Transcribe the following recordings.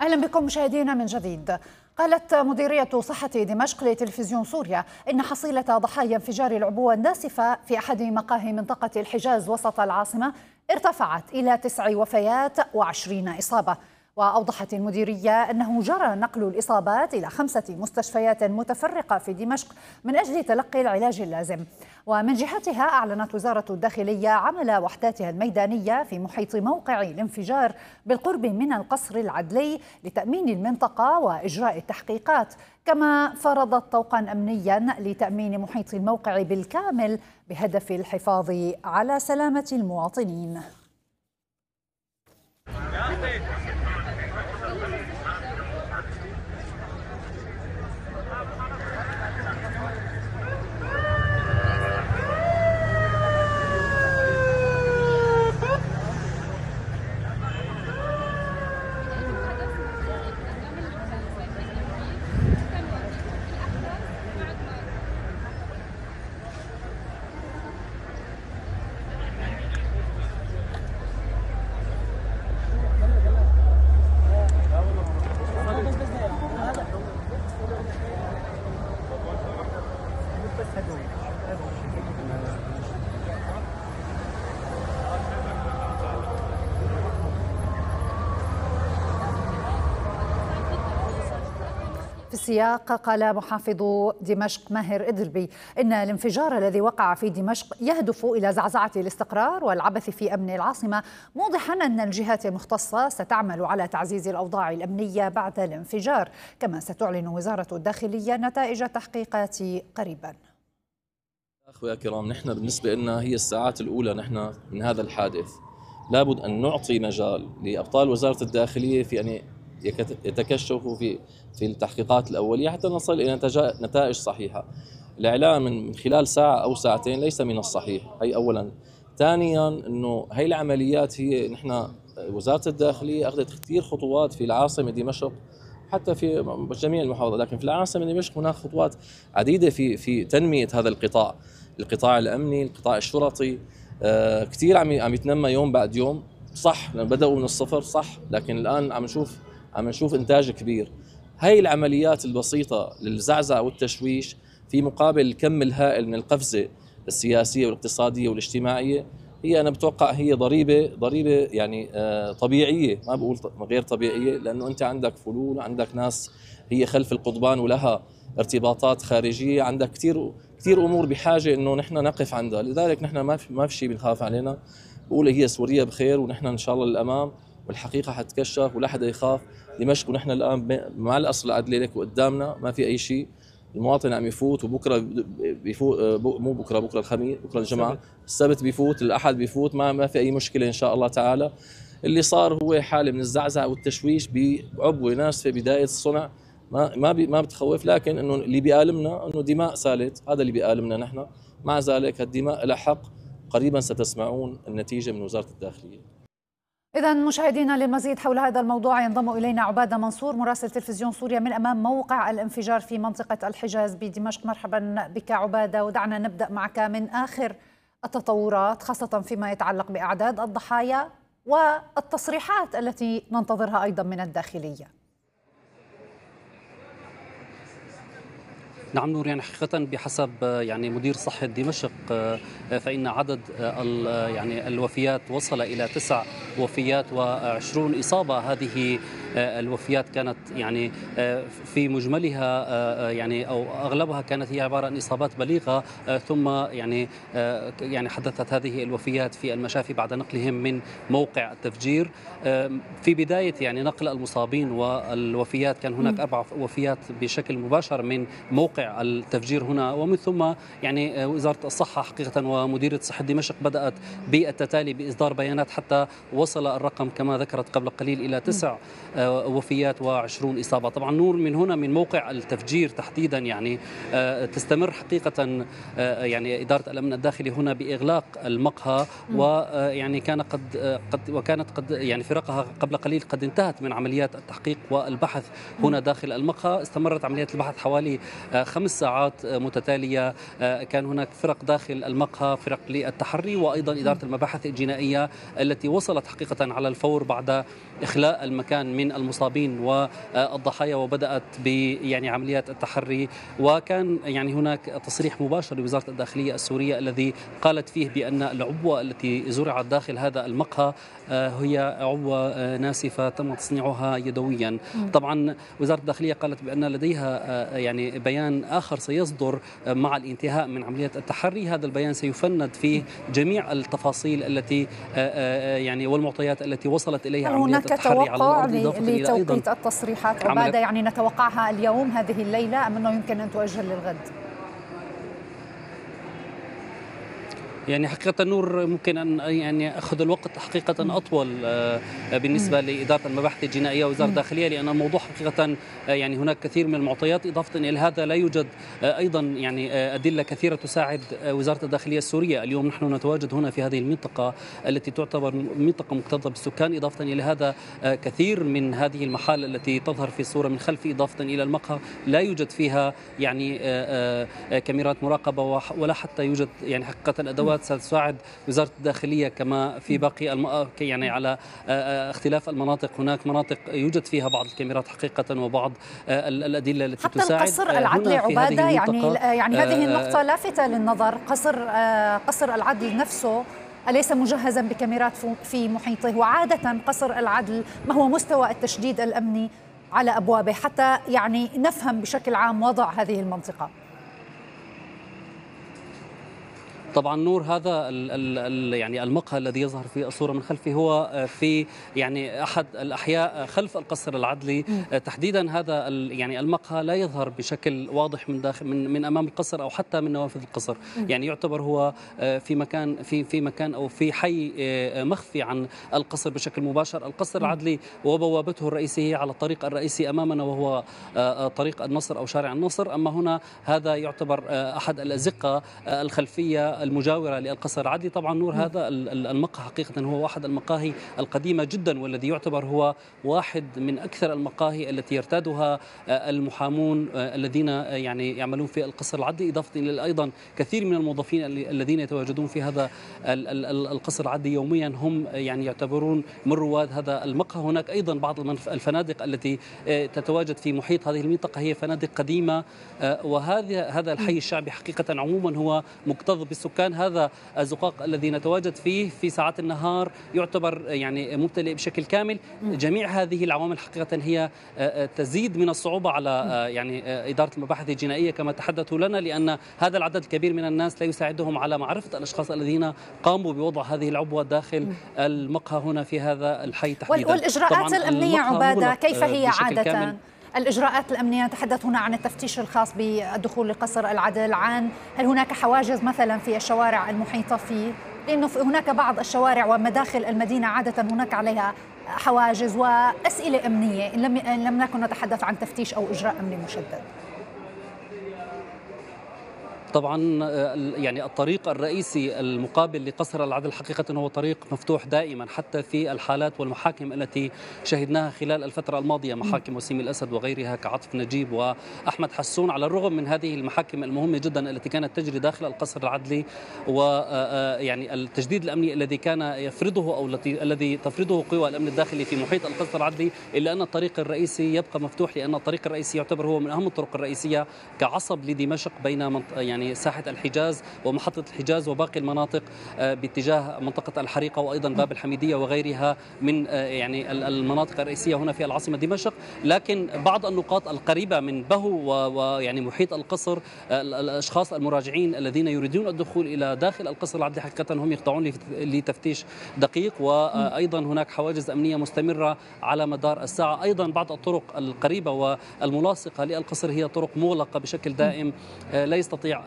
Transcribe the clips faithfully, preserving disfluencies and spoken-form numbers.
أهلا بكم مشاهدينا من جديد. قالت مديرية صحة دمشق لتلفزيون سوريا إن حصيلة ضحايا انفجار العبوة الناسفة في أحد مقاهي منطقة الحجاز وسط العاصمة ارتفعت إلى تسع وفيات وعشرين إصابة. وأوضحت المديرية أنه جرى نقل الإصابات إلى خمسة مستشفيات متفرقة في دمشق من أجل تلقي العلاج اللازم. ومن جهتها أعلنت وزارة الداخلية عمل وحداتها الميدانية في محيط موقع الانفجار بالقرب من القصر العدلي لتأمين المنطقة وإجراء التحقيقات، كما فرضت طوقا أمنيا لتأمين محيط الموقع بالكامل بهدف الحفاظ على سلامة المواطنين. في السياق قال محافظ دمشق ماهر إدلبي إن الانفجار الذي وقع في دمشق يهدف إلى زعزعة الاستقرار والعبث في أمن العاصمة، موضحا أن الجهات المختصة ستعمل على تعزيز الأوضاع الأمنية بعد الانفجار، كما ستعلن وزارة الداخلية نتائج التحقيقات قريبا. أخويا الكرام، نحن بالنسبة لنا هي الساعات الأولى نحن من هذا الحادث، لابد أن نعطي مجال لأبطال وزارة الداخلية في أن يتكشفوا في في التحقيقات الأولية حتى نصل إلى نتائج صحيحة. الإعلام من خلال ساعة أو ساعتين ليس من الصحيح، هي أولا. ثانيا أنه هي العمليات هي نحن وزارة الداخلية أخذت كثير خطوات في العاصمة دمشق حتى في جميع المحافظات، لكن في العاصمة دمشق هناك خطوات عديدة في في تنمية هذا القطاع، القطاع الأمني، القطاع الشرطي، آه كثير عم عم يتنمى يوم بعد يوم. صح بدأوا من الصفر صح، لكن الآن عم نشوف عم نشوف إنتاج كبير. هاي العمليات البسيطة للزعزعة والتشويش في مقابل الكم الهائل من القفزة السياسية والاقتصادية والاجتماعية، هي أنا بتوقع هي ضريبة ضريبة يعني طبيعية، ما بقول غير طبيعية، لأنه أنت عندك فلول، عندك ناس هي خلف القضبان ولها ارتباطات خارجية، عندك كثير كثير أمور بحاجة إنه نحن نقف عندها. لذلك نحن ما في ما في شيء بنخاف علينا، بقول هي سوريا بخير ونحن إن شاء الله للأمام والحقيقة حتكشف ولا حدا يخاف. دمشق ونحن الآن مع الأصل العدلي لك وقدامنا ما في أي شيء، المواطن عم يفوت، وبكرة بيفوت، مو بكرة بكرة الخميس، بكرة الجمعة، السبت بيفوت، الأحد بيفوت، ما ما في أي مشكلة إن شاء الله تعالى. اللي صار هو حالة من الزعزعة والتشويش بعبوة ناسفة بداية الصنع، ما ما بي ما بتخوف، لكن إنه اللي بيآلمنا إنه دماء سالت، هذا اللي بيآلمنا نحن. مع ذلك الدماء لها حق، قريبا ستسمعون النتيجة من وزارة الداخلية. إذا مشاهدينا، للمزيد حول هذا الموضوع ينضم إلينا عبادة منصور مراسل تلفزيون سوريا من أمام موقع الانفجار في منطقة الحجاز بدمشق. مرحبا بك عبادة، ودعنا نبدأ معك من آخر التطورات خاصة فيما يتعلق بأعداد الضحايا والتصريحات التي ننتظرها أيضا من الداخلية. نعم نور، يعني حقيقة بحسب يعني مدير صحة دمشق فإن عدد يعني الوفيات وصل إلى تسع وفيات وعشرون إصابة. هذه الوفيات كانت يعني في مجملها يعني أو أغلبها كانت هي عبارة عن إصابات بليغة، ثم يعني يعني حدثت هذه الوفيات في المشافي بعد نقلهم من موقع التفجير. في بداية يعني نقل المصابين والوفيات كان هناك أربع وفيات بشكل مباشر من موقع التفجير هنا، ومن ثم يعني وزارة الصحة حقيقة ومديرية صحة دمشق بدأت بالتتالي بإصدار بيانات حتى وصل الرقم كما ذكرت قبل قليل إلى تسع وفيات وعشرون إصابة. طبعا نور، من هنا من موقع التفجير تحديدا يعني تستمر حقيقة يعني إدارة الأمن الداخلي هنا بإغلاق المقهى، ويعني كان قد قد وكانت قد يعني فرقها قبل قليل قد انتهت من عمليات التحقيق والبحث هنا داخل المقهى. استمرت عمليات البحث حوالي خمس ساعات متتالية كان هناك فرق داخل المقهى، فرق للتحري وأيضا إدارة المباحث الجنائية التي وصلت حقيقة على الفور بعد إخلاء المكان من المصابين والضحايا، وبدأت ب يعني عمليات التحري. وكان يعني هناك تصريح مباشر لوزارة الداخلية السورية الذي قالت فيه بأن العبوة التي زرعت داخل هذا المقهى هي عبوة ناسفة تم تصنيعها يدويا. طبعا وزارة الداخلية قالت بأن لديها يعني بيان آخر سيصدر مع الانتهاء من عملية التحري، هذا البيان سيفند فيه جميع التفاصيل التي يعني والمعطيات التي وصلت إليها عملية التحري على الأرض. إضافة إلى لتوقيت التصريحات عبادة، يعني نتوقعها اليوم هذه الليلة أم أنه يمكن أن تؤجل للغد؟ يعني حقيقة نور ممكن أن يعني أخذ الوقت حقيقة أطول بالنسبة لإدارة المباحث الجنائية ووزارة الداخلية، لأن الموضوع حقيقة يعني هناك كثير من المعطيات. إضافة إلى هذا لا يوجد أيضا يعني أدلة كثيرة تساعد وزارة الداخلية السورية. اليوم نحن نتواجد هنا في هذه المنطقة التي تعتبر منطقة مكتظة بالسكان. إضافة إلى هذا كثير من هذه المحال التي تظهر في الصورة من خلف إضافة إلى المقهى لا يوجد فيها يعني كاميرات مراقبة ولا حتى يوجد يعني حقيقة أدوات ستساعد وزارة الداخلية كما في باقي الم... يعني على اختلاف المناطق. هناك مناطق يوجد فيها بعض الكاميرات حقيقة وبعض الأدلة التي حتى تساعد. حتى القصر العدلي عبادة يعني يعني هذه النقطة لافتة للنظر. قصر قصر العدل نفسه أليس مجهزا بكاميرات في محيطه؟ وعادة قصر العدل ما هو مستوى التشديد الأمني على أبوابه حتى يعني نفهم بشكل عام وضع هذه المنطقة؟ طبعا نور هذا ال ال يعني المقهى الذي يظهر في الصورة من خلفه هو في يعني أحد الأحياء خلف القصر العدلي تحديدا. هذا يعني المقهى لا يظهر بشكل واضح من داخل من, من أمام القصر أو حتى من نوافذ القصر، يعني يعتبر هو في مكان في في مكان أو في حي مخفي عن القصر بشكل مباشر. القصر العدلي وبوابته الرئيسية على الطريق الرئيسي أمامنا وهو طريق النصر أو شارع النصر، أما هنا هذا يعتبر أحد الأزقة الخلفية المجاورة للقصر العدلي. طبعا نور هذا المقهى حقيقة هو واحد المقاهي القديمة جدا والذي يعتبر هو واحد من أكثر المقاهي التي يرتادها المحامون الذين يعني يعملون في القصر العدلي، إضافة إلى أيضا كثير من الموظفين الذين يتواجدون في هذا القصر العدلي يوميا هم يعني يعتبرون من رواد هذا المقهى. هناك أيضا بعض الفنادق التي تتواجد في محيط هذه المنطقة هي فنادق قديمة، وهذا هذا الحي الشعبي حقيقة عموما هو مكتظ بالسكان. هذا الزقاق الذي نتواجد فيه في ساعات النهار يعتبر يعني ممتلئ بشكل كامل. جميع هذه العوامل حقيقة هي تزيد من الصعوبة على يعني إدارة المباحث الجنائية كما تحدثوا لنا، لأن هذا العدد الكبير من الناس لا يساعدهم على معرفة الأشخاص الذين قاموا بوضع هذه العبوة داخل المقهى هنا في هذا الحي تحديدا. والإجراءات الأمنية عبادة كيف هي عادة؟ الإجراءات الأمنية نتحدث هنا عن التفتيش الخاص بالدخول لقصر العدل، عن هل هناك حواجز مثلا في الشوارع المحيطة فيه؟ لأنه هناك بعض الشوارع ومداخل المدينة عادة هناك عليها حواجز وأسئلة أمنية إن لم إن لم نكن نتحدث عن تفتيش أو إجراء أمني مشدد. طبعا يعني الطريق الرئيسي المقابل لقصر العدل حقيقة هو طريق مفتوح دائما حتى في الحالات والمحاكم التي شهدناها خلال الفترة الماضية، محاكم وسيم الأسد وغيرها كعاطف نجيب وأحمد حسون. على الرغم من هذه المحاكم المهمة جدا التي كانت تجري داخل القصر العدلي ويعني التجديد الأمني الذي كان يفرضه أو الذي تفرضه قوى الأمن الداخلي في محيط القصر العدلي، إلا أن الطريق الرئيسي يبقى مفتوح، لأن الطريق الرئيسي يعتبر هو من أهم الطرق الرئيسية كعصب لدمشق بين يعني ساحة الحجاز ومحطة الحجاز وباقي المناطق باتجاه منطقة الحريقة وأيضا باب الحميدية وغيرها من يعني المناطق الرئيسية هنا في العاصمة دمشق. لكن بعض النقاط القريبة من بهو ويعني محيط القصر الأشخاص المراجعين الذين يريدون الدخول إلى داخل القصر العدلي حقيقة هم يخضعون لتفتيش دقيق، وأيضا هناك حواجز أمنية مستمرة على مدار الساعة. أيضا بعض الطرق القريبة والملاصقة للقصر هي طرق مغلقة بشكل دائم، لا يستطيع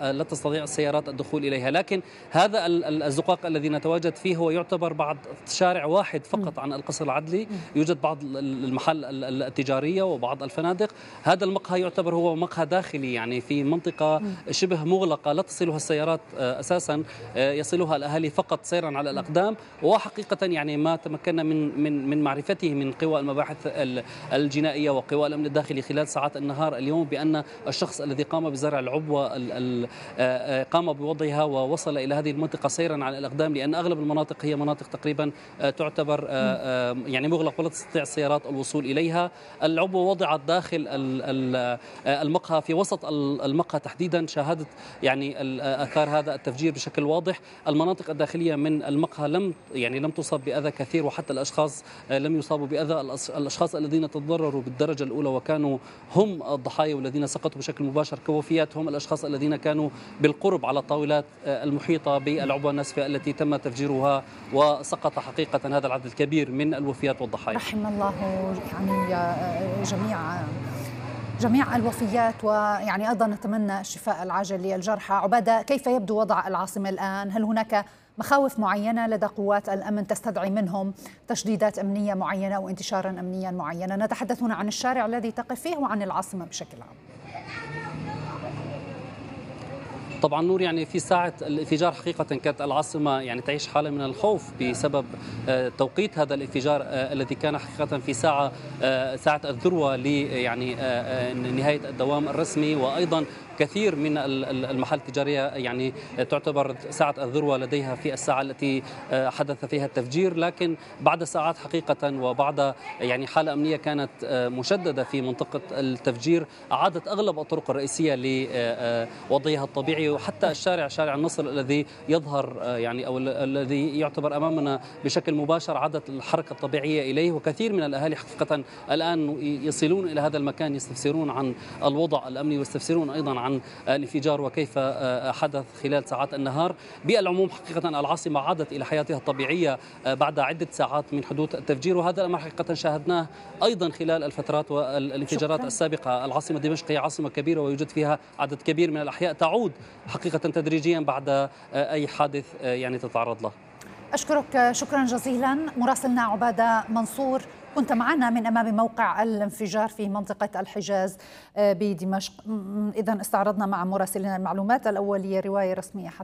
لا تستطيع السيارات الدخول إليها. لكن هذا الزقاق الذي نتواجد فيه هو يعتبر بعد شارع واحد فقط عن القصر العدلي، يوجد بعض المحل التجارية وبعض الفنادق. هذا المقهى يعتبر هو مقهى داخلي، يعني في منطقة شبه مغلقة لا تصلها السيارات أساسا، يصلها الأهالي فقط سيرا على الأقدام. وحقيقة يعني ما تمكنا من من من معرفته من قوى المباحث الجنائية وقوى الأمن الداخلي خلال ساعات النهار اليوم بأن الشخص الذي قام بزرع العبوة قام بوضعها ووصل إلى هذه المنطقة سيرا على الأقدام، لأن أغلب المناطق هي مناطق تقريبا تعتبر يعني مغلق ولا تستطيع السيارات الوصول إليها. العبوة وضعت داخل المقهى في وسط المقهى تحديدا، شاهدت يعني آثار هذا التفجير بشكل واضح. المناطق الداخلية من المقهى لم يعني لم تصب بأذى كثير، وحتى الأشخاص لم يصابوا بأذى. الأشخاص الذين تضرروا بالدرجة الأولى وكانوا هم الضحايا والذين سقطوا بشكل مباشر كوفيات هم الأشخاص الذين كانوا بالقرب على الطاولات المحيطة بالعبوة الناسفة التي تم تفجيرها، وسقط حقيقة هذا العدد الكبير من الوفيات والضحايا. رحم الله يعني جميع جميع الوفيات، ويعني أيضا نتمنى الشفاء العاجل للجرحى. عبادة، كيف يبدو وضع العاصمة الآن؟ هل هناك مخاوف معينة لدى قوات الأمن تستدعي منهم تشديدات أمنية معينة أو انتشارا أمنيا معينا؟ نتحدث هنا عن الشارع الذي تقف فيه وعن العاصمة بشكل عام. طبعا نور، يعني في ساعة الانفجار حقيقة كانت العاصمة يعني تعيش حالة من الخوف بسبب توقيت هذا الانفجار الذي كان حقيقة في ساعة ساعة الذروة ل يعني نهاية الدوام الرسمي، وأيضا كثير من المحال التجارية يعني تعتبر ساعة الذروة لديها في الساعة التي حدث فيها التفجير. لكن بعد ساعات حقيقة وبعد يعني حالة أمنية كانت مشددة في منطقة التفجير، عادت أغلب الطرق الرئيسية لوضعها الطبيعي، وحتى الشارع شارع النصر الذي يظهر يعني أو الذي يعتبر أمامنا بشكل مباشر عادت الحركة الطبيعية إليه. وكثير من الأهالي حقيقة الآن يصلون إلى هذا المكان يستفسرون عن الوضع الأمني ويستفسرون أيضا عن الانفجار وكيف حدث خلال ساعات النهار. بالعموم حقيقة العاصمة عادت إلى حياتها الطبيعية بعد عدة ساعات من حدوث التفجير، وهذا الأمر حقيقة شاهدناه أيضا خلال الفترات والانفجارات السابقة. العاصمة دمشق هي عاصمة كبيرة ويوجد فيها عدد كبير من الأحياء تعود حقيقة تدريجيا بعد أي حادث يعني تتعرض له. أشكرك شكرا جزيلا مراسلنا عبادة منصور، كنت معنا من أمام موقع الانفجار في منطقة الحجاز بدمشق. إذن استعرضنا مع مراسلنا المعلومات الأولية، رواية رسمية حتى